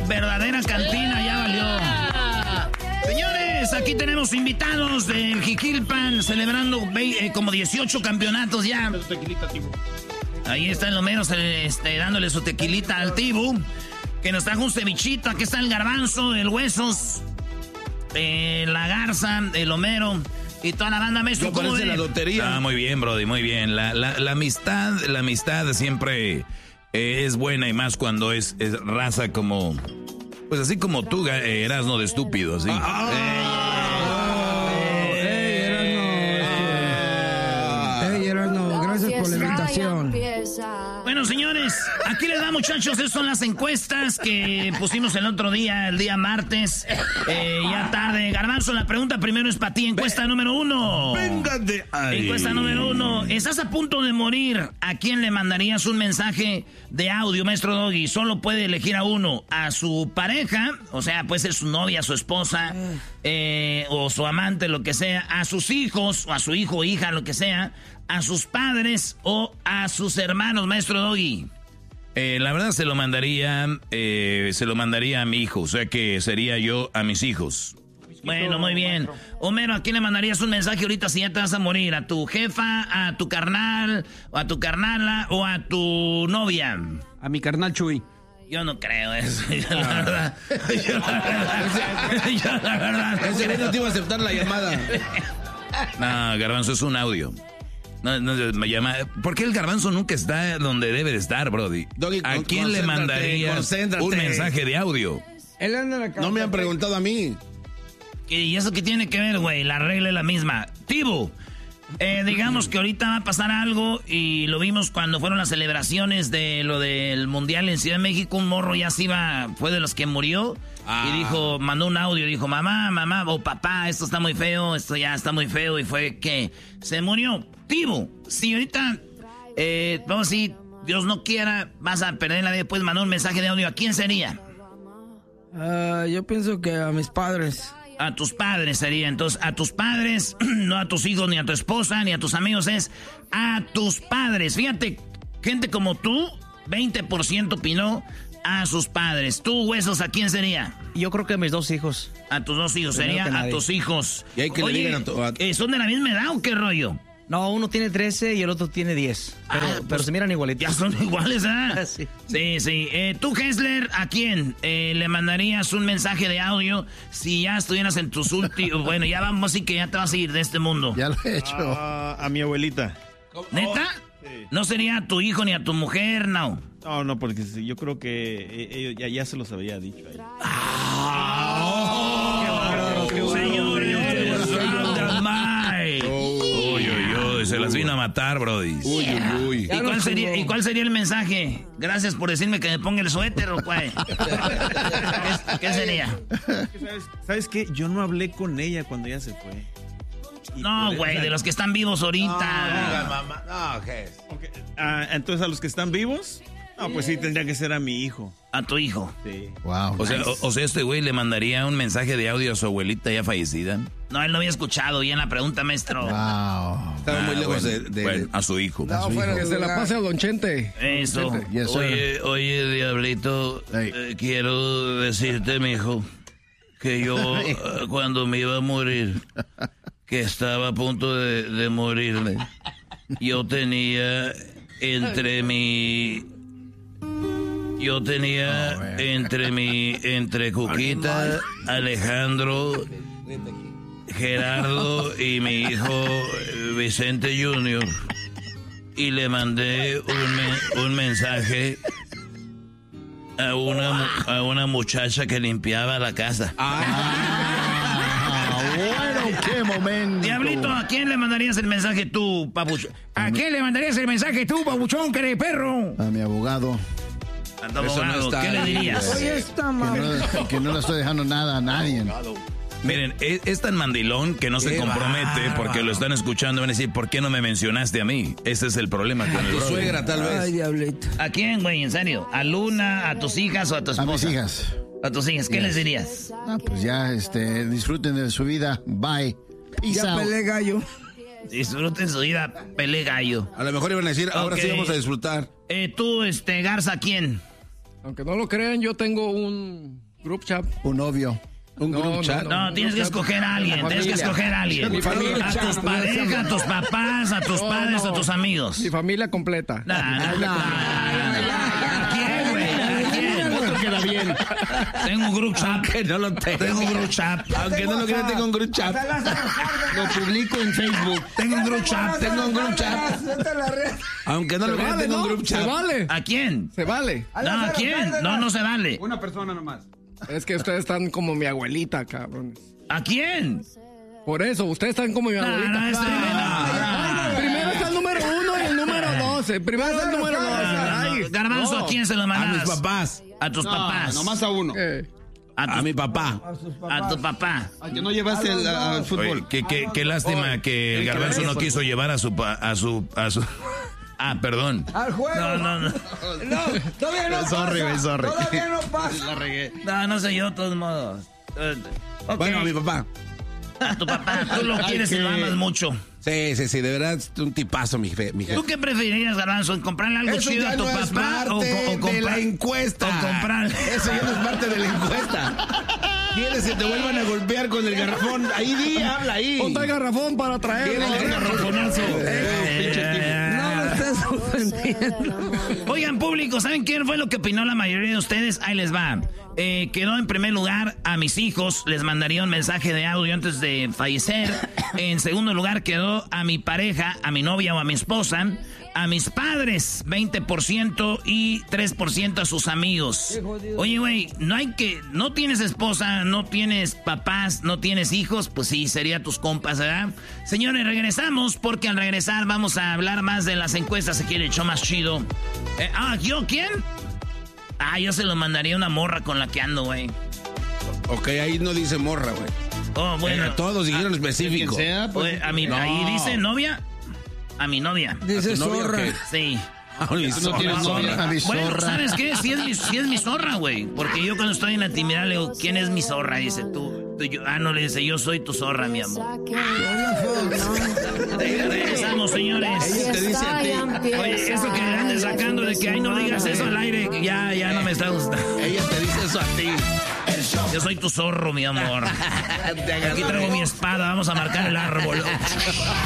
verdadera cantina, ya valió. Señores, aquí tenemos invitados del Jiquilpan celebrando como 18 campeonatos ya. Ahí está el Homero dándole su tequilita al Tibu, que nos trajo un cevichito. Aquí está el Garbanzo, el Huesos, la Garza, el Homero y toda la banda, maestro. ¿Cómo parece la lotería? Ah, muy bien, brody, muy bien. La amistad siempre es buena, y más cuando es raza como... Pues así como tú, Erasno, de estúpido, ¿sí? Erasno, gracias por la invitación. Bueno, señores, aquí les va, muchachos. Estas son las encuestas que pusimos el otro día, el día martes. Ya tarde. Garbanzo, la pregunta primero es para ti. Encuesta número 1. Venga de ahí. Encuesta número 1. ¿Estás a punto de morir? ¿A quién le mandarías un mensaje de audio, maestro Doggy? Solo puede elegir a uno. A su pareja, o sea, puede ser su novia, su esposa, o su amante, lo que sea. A sus hijos, o a su hijo o hija, lo que sea. A sus padres o a sus hermanos, maestro Doggy. La verdad se lo mandaría a mi hijo, o sea que sería yo a mis hijos. Bueno, muy bien. Homero, ¿a quién le mandarías un mensaje ahorita si ya te vas a morir? ¿A tu jefa, a tu carnal, o a tu carnala, o a tu novia? A mi carnal Chuy. Yo no creo eso. Yo la verdad. Ese güey no te iba a aceptar la llamada. No, Garbanzo, es un audio. No, me llama. ¿Por qué el Garbanzo nunca está donde debe de estar, brody? Doggy, ¿A quién le mandaría un mensaje de audio? Él anda en la casa. No me han preguntado a mí. ¿Y eso qué tiene que ver, güey? La regla es la misma. Tibu, digamos que ahorita va a pasar algo y lo vimos cuando fueron las celebraciones de lo del Mundial en Ciudad de México. Un morro ya se iba, fue de los que murió y dijo, mandó un audio, dijo, mamá o papá, esto está muy feo, esto ya está muy feo, y fue que se murió. Tibu, si ahorita, vamos a decir, Dios no quiera, vas a perder la vida, puedes mandar un mensaje de audio, ¿a quién sería? Yo pienso que a mis padres. A tus padres sería, entonces, a tus padres, no a tus hijos, ni a tu esposa, ni a tus amigos, es a tus padres. Fíjate, gente como tú, 20% opinó a sus padres. ¿Tú, Huesos, a quién sería? Yo creo que a mis 2 hijos. A tus 2 hijos, sería a tus hijos. Y hay que Oye, le digan ¿son de la misma edad o qué rollo? No, uno tiene 13 y el otro tiene 10. Pero se miran igualitos. Ya son iguales, ¿ah? Sí. Sí. Tú, Hessler, ¿a quién le mandarías un mensaje de audio si ya estuvieras en tus últimos... Bueno, ya vamos, así que ya te vas a ir de este mundo. Ya lo he hecho. A mi abuelita. ¿Neta? Sí. ¿No sería a tu hijo ni a tu mujer? No. No, porque yo creo que ya se los había dicho a ella. Señores, se las vino a matar, brody. Uy. ¿Y cuál sería el mensaje? Gracias por decirme que me ponga el suéter, ¿o cuál? ¿Qué sería? ¿Sabes qué? Yo no hablé con ella cuando ella se fue. No, güey, de los que están vivos ahorita. Okay. Entonces, a los que están vivos, pues sí, tendría que ser a mi hijo. A tu hijo. Sí. Wow. O sea, este güey le mandaría un mensaje de audio a su abuelita ya fallecida. No, él no había escuchado bien la pregunta, maestro. Wow. Estaba muy lejos bueno, a su hijo. No, fuera Que se la pase a Don Chente. Eso. Yes, sir. Oye, Diablito, Hey. quiero decirte, mijo, que yo cuando me iba a morir, que estaba a punto de morirme, yo tenía entre Cuquita, Alejandro, Gerardo y mi hijo Vicente Junior, y le mandé un mensaje a una muchacha que limpiaba la casa. Bueno, qué momento. Diablito, ¿a quién le mandarías el mensaje tú, papuchón? ¿A quién le mandarías el mensaje tú, papuchón, que eres perro? A mi abogado. A tu abogado, ¿qué le dirías? Oye, está mal. Que no le estoy dejando nada a nadie. Miren, es tan mandilón que no se compromete porque lo están escuchando y van a decir, ¿por qué no me mencionaste a mí? Ese es el problema con el Tu brother. suegra, tal vez. Ay, diablito. ¿A quién, güey? ¿En serio? ¿A Luna, a tus hijas o a tu A esposa? mis hijas. A tus hijas, ¿qué les dirías? Pues ya, disfruten de su vida. Bye. Peace Ya out. peleé gallo. Disfruten su vida, pelé gallo. A lo mejor iban a decir, ahora Ok. sí vamos a disfrutar. Tú, Garza, ¿a quién? Aunque no lo crean, yo tengo un group chat. Un novio. Un group chat. No, tienes que escoger a alguien. Tienes que escoger a alguien. Mi familia. A tus parejas, a tus papás, a tus padres, a tus amigos. Mi familia completa. ¿A quién, güey? ¿A quién? Otro queda bien. Tengo un group chat. Aunque no lo tengo. Tengo un group chat. Aunque no lo crean, tengo un group chat. Lo publico en Facebook. Tengo un group chat. Tengo un group chat. Aunque no lo crean, tengo un group chat. Se vale. ¿A quién? Se vale. No, ¿a quién? No se vale. Una persona nomás. Es que ustedes están como mi abuelita, cabrones. ¿A quién? Por eso, ustedes están como mi abuelita. No, Primero está el número 1 y el número 12. Primero está el número 12. Garbanzo, ¿a quién se lo A mandas? mis papás. A tus papás. Nomás a uno. A mi papá. A tu papá. Al que no llevaste al fútbol. Oye, qué lástima que el Garbanzo no quiso llevar a su Ah, perdón. Al juego. No. No, todavía no Sorry, pasa. güey, sorry. Todavía no pasa. La regué. No sé yo, de todos modos. Ok. Bueno, a mi papá. A tu papá, tú lo quieres y lo amas mucho. Sí, de verdad, es un tipazo, mi jefe. ¿Tú qué preferirías, Garbanzo? ¿Comprarle algo Eso chido ya a tu no es papá parte o de comprar la encuesta. O comprar. Eso ya no es parte de la encuesta. ¿Quieres que te vuelvan a golpear con el garrafón? Ahí habla ahí. Ponte el garrafón para traerlo. ¿Quieres el garrafonazo? No me estés ofendiendo. Oigan, público, ¿saben quién fue lo que opinó la mayoría de ustedes? Ahí les va. Quedó en primer lugar a mis hijos, les mandaría un mensaje de audio antes de fallecer. En segundo lugar quedó a mi pareja, a mi novia o a mi esposa. A mis padres, 20% y 3% a sus amigos. Oye, güey, no tienes esposa, no tienes papás, no tienes hijos, pues sí, sería tus compas, ¿verdad? Señores, regresamos porque al regresar vamos a hablar más de las encuestas, se quiere el show más chido. ¿Yo quién? Yo se lo mandaría a una morra con la que ando, güey. Ok, ahí no dice morra, güey. Oh, bueno. Todos dijeron específico. Quien sea, pues, Ahí dice novia. A mi novia. Dice ¿A tu novia o zorra. qué? Sí. No tienes novia. A mi Bueno, zorra. ¿sabes qué? Sí es mi zorra, güey. Porque yo cuando estoy en la intimidad le digo, ¿quién es mi zorra? Dice, tú. No, le dice, yo soy tu zorra, mi amor. Regresamos, señores. Ella te dice a ti. Oye, eso que le andes sacando de que, no digas eso al aire, que ya no me está gustando. Ella te dice eso a ti. Yo soy tu zorro, mi amor. Aquí traigo mi espada, vamos a marcar el árbol.